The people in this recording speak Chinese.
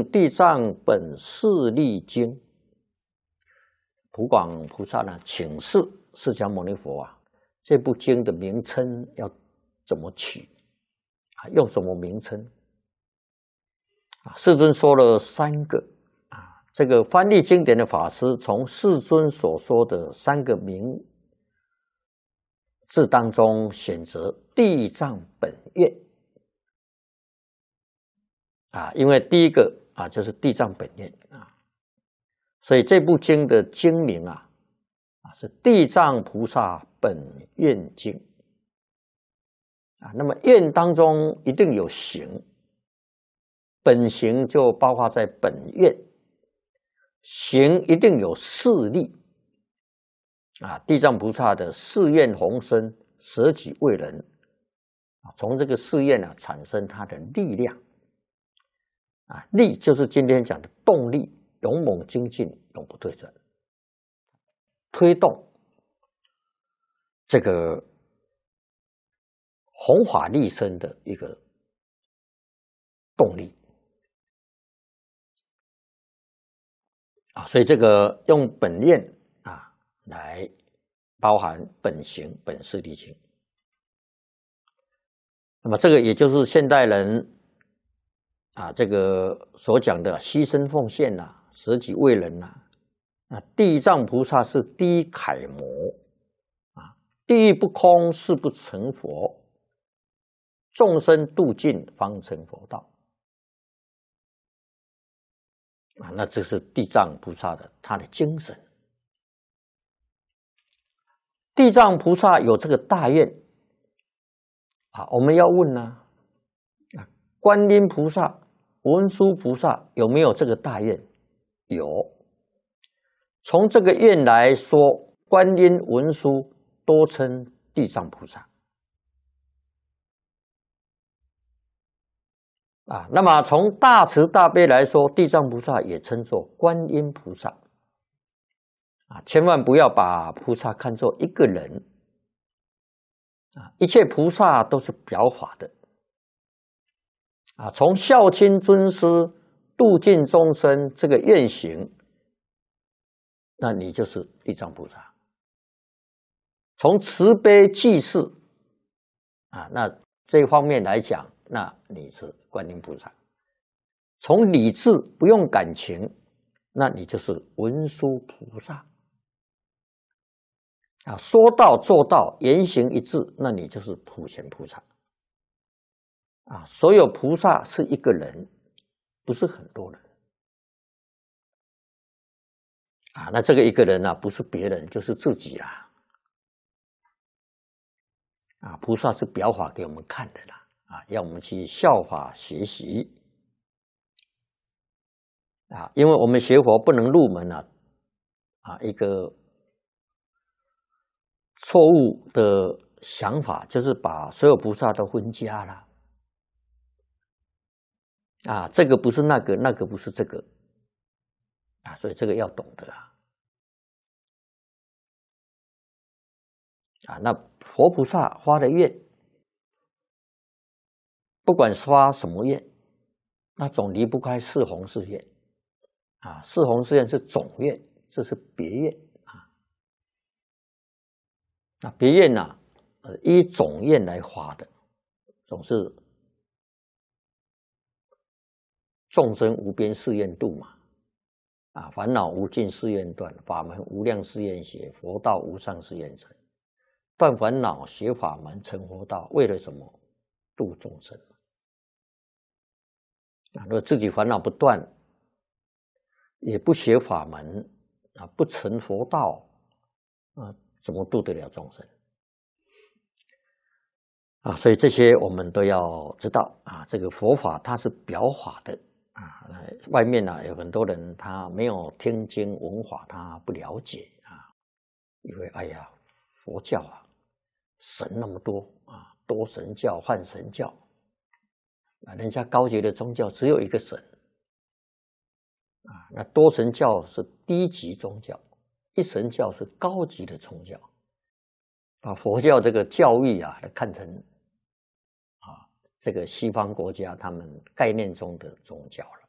地藏本誓力经。普广菩萨呢，请示释迦牟尼佛啊，这部经的名称要怎么取啊？用什么名称啊？世尊说了3个啊。这个翻译经典的法师从世尊所说的3个名字当中选择地藏本愿啊，因为第一个啊就是地藏本愿啊。所以这部经的经名啊，是地藏菩萨本愿经啊。那么愿当中一定有行，本行就包括在本愿，行一定有誓力啊。地藏菩萨的誓愿宏深，舍己为人啊，从这个誓愿啊产生他的力量啊，力就是今天讲的动力。勇猛精进，永不退转，推动这个弘法利生的一个动力啊。所以这个用本愿啊来包含本行、本誓力经。那么这个也就是现代人啊，这个所讲的牺牲奉献呐、舍己为人呐，地藏菩萨是第一楷模啊。地狱不空，誓不成佛；众生度尽，方成佛道啊。那这是地藏菩萨的他的精神。地藏菩萨有这个大愿啊，我们要问呢啊，观音菩萨、文殊菩萨有没有这个大愿？有。从这个愿来说，观音、文殊多称地藏菩萨啊。那么从大慈大悲来说，地藏菩萨也称作观音菩萨啊。千万不要把菩萨看作一个人啊，一切菩萨都是表法的啊。从孝亲尊师、度尽众生这个愿行，那你就是地藏菩萨。从慈悲济世啊，那这方面来讲，那你是观音菩萨。从理智不用感情，那你就是文殊菩萨啊。说到做到，言行一致，那你就是普贤菩萨啊。所有菩萨是一个人，不是很多人啊。那这个一个人呢，不是别人，就是自己啦啊。菩萨是表法给我们看的啦啊，要我们去效法学习啊。因为我们学佛不能入门啊，一个错误的想法就是把所有菩萨都分家了啊，这个不是那个，那个不是这个啊，所以这个要懂得啊。那佛菩萨发的愿，不管是发什么愿，那总离不开四弘誓愿啊。四弘誓愿是总愿，这是别愿啊。那别愿呢，依总愿来发的，总是众生无边誓愿度嘛啊，烦恼无尽誓愿断，法门无量誓愿学，佛道无上誓愿成。断烦恼，学法门，成佛道，为了什么？度众生啊。如果自己烦恼不断，也不学法门啊，不成佛道啊，怎么度得了众生啊？所以这些我们都要知道啊。这个佛法它是表法的啊，外面呢有很多人他没有听经闻法，他不了解啊，以为哎呀佛教啊神那么多啊，多神教、幻神教啊，人家高级的宗教只有一个神啊，那多神教是低级宗教，一神教是高级的宗教，把佛教这个教育啊看成啊这个西方国家他们概念中的宗教了。